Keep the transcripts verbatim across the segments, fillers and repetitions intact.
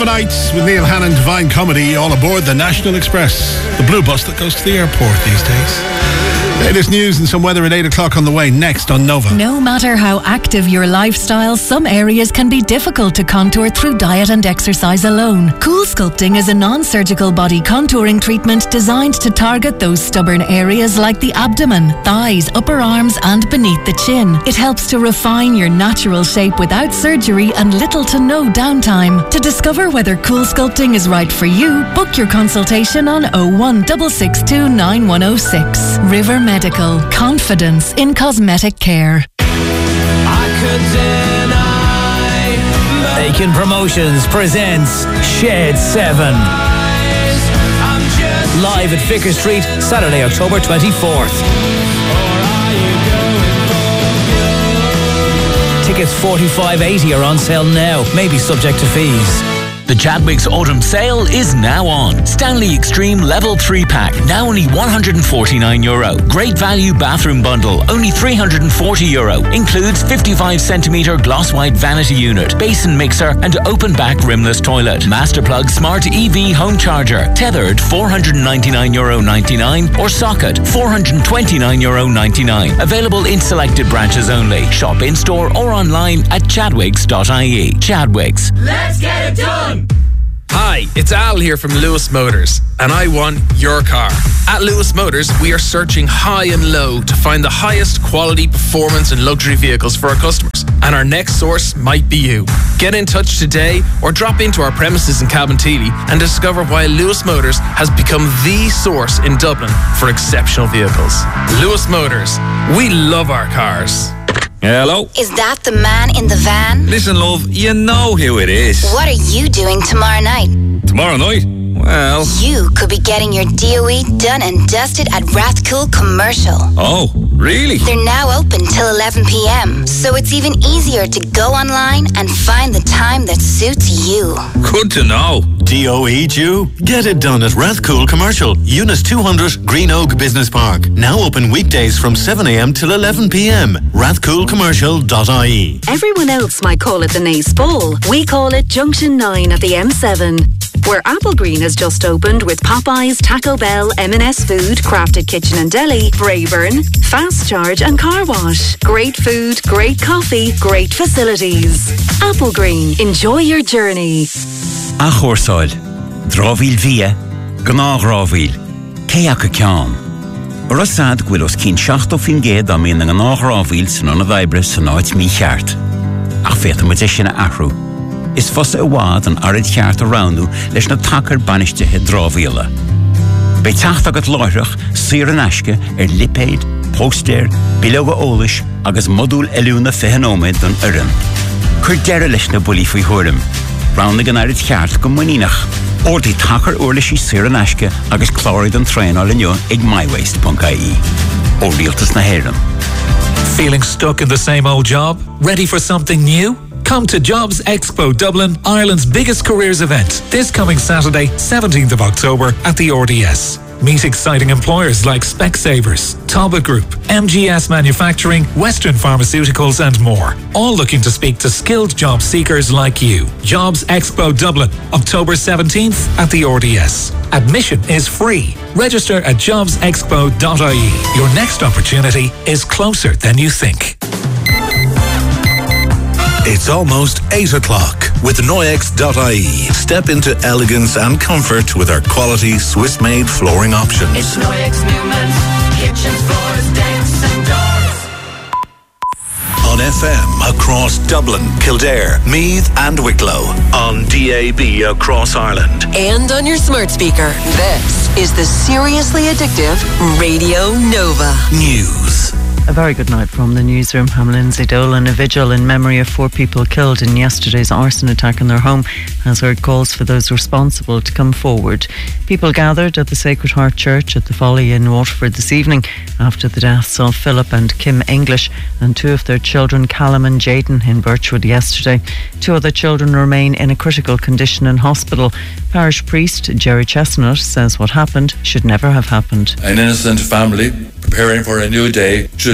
Nights with Neil Hannon, Divine Comedy, all aboard the National Express, the blue bus that goes to the airport these days. Latest news and some weather at eight o'clock on the way, next on Nova. No matter how active your lifestyle, some areas can be difficult to contour through diet and exercise alone. Cool Sculpting is a non-surgical body contouring treatment designed to target those stubborn areas like the abdomen, thighs, upper arms and beneath the chin. It helps to refine your natural shape without surgery and little to no downtime. To discover whether Cool Sculpting is right for you, book your consultation on oh one six six two nine one oh six. River Medical. Confidence in cosmetic care. I could deny. Aiken Promotions presents Shed seven. Live at Vicar Street, Saturday, October twenty-fourth. Tickets forty-five eighty are on sale now, maybe subject to fees. The Chadwicks Autumn Sale is now on. Stanley Extreme Level three pack, now only one hundred forty-nine euro. Great value bathroom bundle, only three hundred forty euro. Includes fifty-five centimetre gloss white vanity unit, basin mixer and open back rimless toilet. Masterplug Smart E V home charger, tethered four hundred ninety-nine euro ninety-nine or socket four hundred twenty-nine euro ninety-nine. Available in selected branches only. Shop in store or online at chadwicks dot I E. Chadwicks. Let's get it done! Hi, it's Al here from Lewis Motors, and I want your car. At Lewis Motors, we are searching high and low to find the highest quality performance and luxury vehicles for our customers. And our next source might be you. Get in touch today or drop into our premises in Cabinteely and discover why Lewis Motors has become the source in Dublin for exceptional vehicles. Lewis Motors, we love our cars. Hello? Is that the man in the van? Listen, love, you know who it is. What are you doing tomorrow night? Tomorrow night? Well... You could be getting your D O E done and dusted at Rathcoole Commercial. Oh, really? They're now open till eleven p.m, so it's even easier to go online and find the time that suits you. Good to know. D O E due? Get it done at Rathcoole Commercial, Unit two hundred, Green Oak Business Park. Now open weekdays from seven a.m. till eleven p.m. rathcoole commercial dot I E. Everyone else might call it the Nace Ball. We call it Junction nine at the M seven. Where Applegreen has just opened with Popeyes, Taco Bell, M and S Food, Crafted Kitchen and Deli, Brayburn, Fast Charge and Car Wash. Great food, great coffee, great facilities. Applegreen, enjoy your journey. A chóirsáil, drámhíl via, gná grámhíl, céach a ceann. Ar a sad gwilos cín seachtó fin géad am in an gná grámhíl san an a bhaibre san áit mí cheart. Ach féta mu sin a ahrú. Is fosa a wad an arid cheart a roundú leis na takar banistithe drámhíla. Bei tacht agat láireach, sir an aisce ar lipéid, póstéir, bilóga ólis agus modúl eiliúna fehanóméid don urim. Cur deire leis na bulí faoi thuirim. Round gan arid cheart go muínach. Ordaí takar uirlisí sir an aisce agus chlórid an tréinál inniu ag mywaste dot I E. Ó rialtas na héireann. Feeling stuck in the same old job? Ready for something new? Come to Jobs Expo Dublin, Ireland's biggest careers event, this coming Saturday, seventeenth of October at the R D S. Meet exciting employers like Specsavers, Talbot Group, M G S Manufacturing, Western Pharmaceuticals and more. All looking to speak to skilled job seekers like you. Jobs Expo Dublin, October seventeenth at the R D S. Admission is free. Register at jobs expo dot I E. Your next opportunity is closer than you think. It's almost eight o'clock with Noyex dot I E. Step into elegance and comfort with our quality Swiss-made flooring options. It's Noyex Newman's kitchens, floors, decks and doors. On F M across Dublin, Kildare, Meath and Wicklow. On D A B across Ireland. And on your smart speaker. This is the Seriously Addictive Radio Nova. News. A very good night from the newsroom. I'm Lindsay Dolan. A vigil in memory of four people killed in yesterday's arson attack in their home has heard calls for those responsible to come forward. People gathered at the Sacred Heart Church at the Folly in Waterford this evening after the deaths of Philip and Kim English and two of their children, Callum and Jayden, in Birchwood yesterday. Two other children remain in a critical condition in hospital. Parish priest Jerry Chestnut says what happened should never have happened. An innocent family preparing for a new day should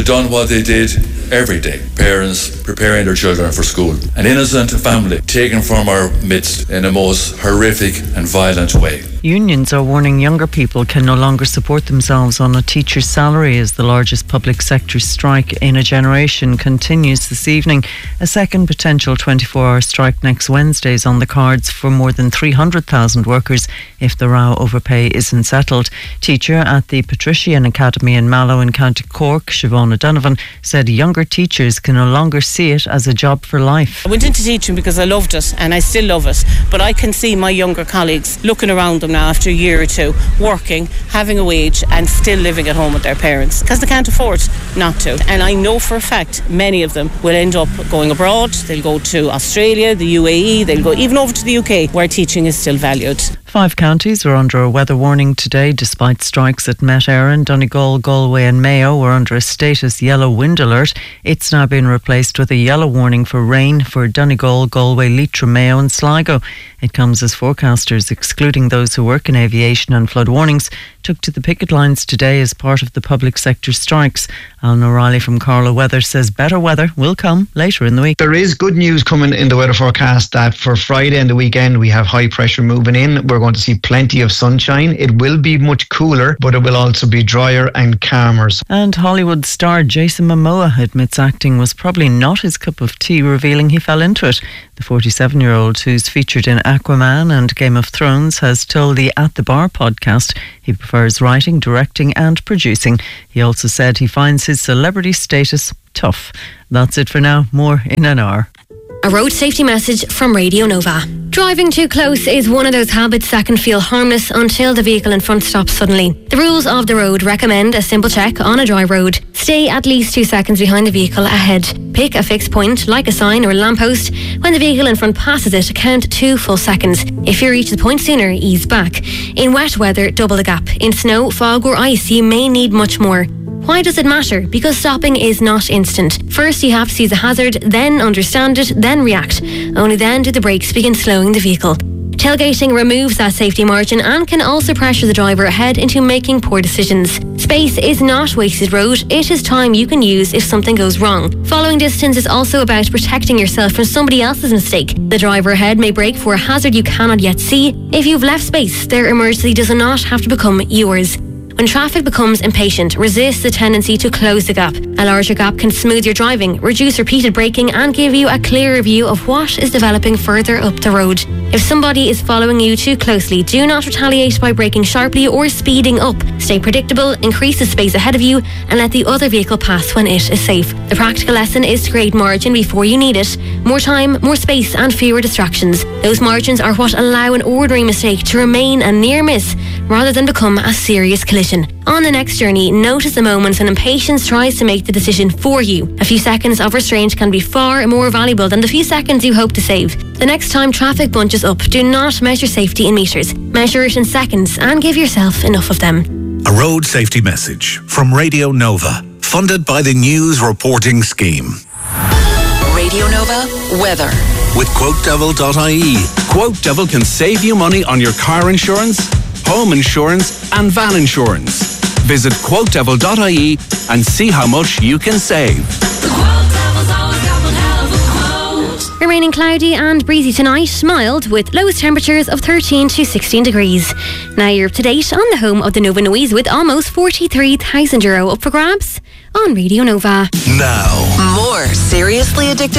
have done what they did every day. Parents preparing their children for school. An innocent family taken from our midst in a most horrific and violent way. Unions are warning younger people can no longer support themselves on a teacher's salary as the largest public sector strike in a generation continues this evening. A second potential twenty-four hour strike next Wednesday is on the cards for more than three hundred thousand workers if the row over pay isn't settled. Teacher at the Patrician Academy in Mallow in County Cork, Siobhan O'Donovan, said younger teachers can no longer see it as a job for life. I went into teaching because I loved it and I still love it, but I can see my younger colleagues looking around them now after a year or two, working, having a wage and still living at home with their parents because they can't afford not to. And I know for a fact many of them will end up going abroad. They'll go to Australia, the U A E, they'll go even over to the U K where teaching is still valued. Five counties are under a weather warning today despite strikes at Met Éireann. Donegal, Galway and Mayo were under a status yellow wind alert. It's now been replaced with a yellow warning for rain for Donegal, Galway, Leitrim, Mayo and Sligo. It comes as forecasters, excluding those who work in aviation and flood warnings, took to the picket lines today as part of the public sector strikes. Alan O'Reilly from Carlow Weather says better weather will come later in the week. There is good news coming in the weather forecast that for Friday and the weekend we have high pressure moving in. We're going to see plenty of sunshine. It will be much cooler, but it will also be drier and calmer. And Hollywood star Jason Momoa admits acting was probably not his cup of tea, revealing he fell into it. The forty-seven-year-old, who's featured in Aquaman and Game of Thrones, has told the At the Bar podcast he prefers writing, directing and producing. He also said he finds his celebrity status tough. That's it for now. More in an hour. A road safety message from Radio Nova. Driving too close is one of those habits that can feel harmless until the vehicle in front stops suddenly. The rules of the road recommend a simple check on a dry road. Stay at least two seconds behind the vehicle ahead. Pick a fixed point, like a sign or a lamppost. When the vehicle in front passes it, count two full seconds. If you reach the point sooner, ease back. In wet weather, double the gap. In snow, fog or ice, you may need much more. Why does it matter? Because stopping is not instant. First you have to see the hazard, then understand it, then react. Only then do the brakes begin slowing the vehicle. Tailgating removes that safety margin and can also pressure the driver ahead into making poor decisions. Space is not wasted road, it is time you can use if something goes wrong. Following distance is also about protecting yourself from somebody else's mistake. The driver ahead may brake for a hazard you cannot yet see. If you've left space, their emergency does not have to become yours. When traffic becomes impatient, resist the tendency to close the gap. A larger gap can smooth your driving, reduce repeated braking and give you a clearer view of what is developing further up the road. If somebody is following you too closely, do not retaliate by braking sharply or speeding up. Stay predictable, increase the space ahead of you and let the other vehicle pass when it is safe. The practical lesson is to create margin before you need it. More time, more space and fewer distractions. Those margins are what allow an ordinary mistake to remain a near miss rather than become a serious collision. On the next journey, notice the moments when impatience tries to make the decision for you. A few seconds of restraint can be far more valuable than the few seconds you hope to save. The next time traffic bunches up, do not measure safety in metres. Measure it in seconds and give yourself enough of them. A road safety message from Radio Nova, funded by the News Reporting Scheme. Radio Nova weather. With quote devil dot I E. QuoteDevil can save you money on your car insurance, home insurance and van insurance. Visit quote devil dot I E and see how much you can save. Remaining cloudy and breezy tonight, mild with lowest temperatures of thirteen to sixteen degrees. Now you're up to date on the home of the Nova Noise with almost forty-three thousand euro up for grabs on Radio Nova. Now, more seriously addictive